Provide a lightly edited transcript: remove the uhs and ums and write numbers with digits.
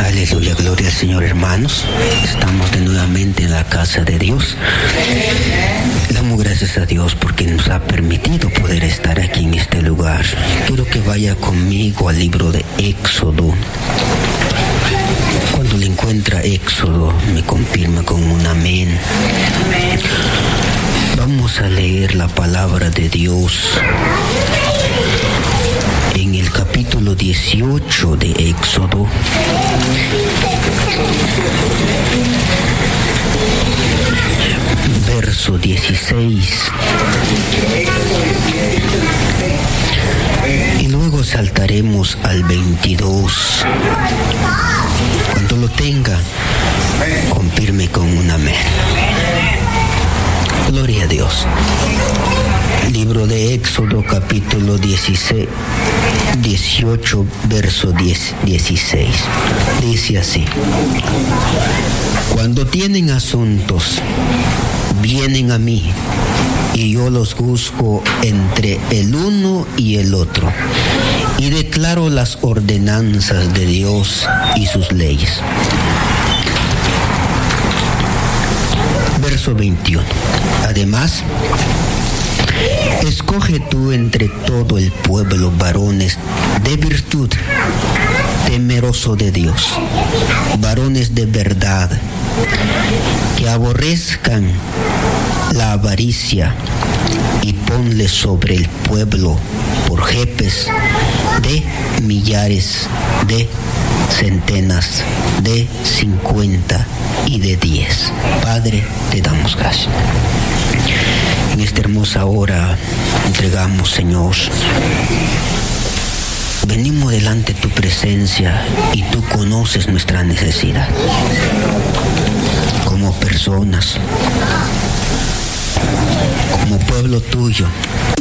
Aleluya, gloria al Señor, hermanos. Estamos de nuevamente en la casa de Dios. Damos gracias a Dios porque nos ha permitido poder estar aquí en este lugar. Quiero que vaya conmigo al libro de Éxodo. Cuando le encuentra Éxodo, me confirma con un amén. Vamos a leer la palabra de Dios en el capítulo 18 de Éxodo. Verso 16. Y luego saltaremos al 22. Cuando lo tenga, confirme con un amén. Gloria a Dios. Libro de Éxodo, capítulo 18, verso 16. Dice así: cuando tienen asuntos, vienen a mí, y yo los juzgo entre el uno y el otro, y declaro las ordenanzas de Dios y sus leyes. Verso 21. Además, escoge tú entre todo el pueblo varones de virtud, temeroso de Dios, varones de verdad, que aborrezcan la avaricia, y ponle sobre el pueblo por jefes de millares, de centenas, de 50 y de 10. Padre, te damos gracias. En esta hermosa hora entregamos, Señor, venimos delante de tu presencia y tú conoces nuestra necesidad como personas, como pueblo tuyo.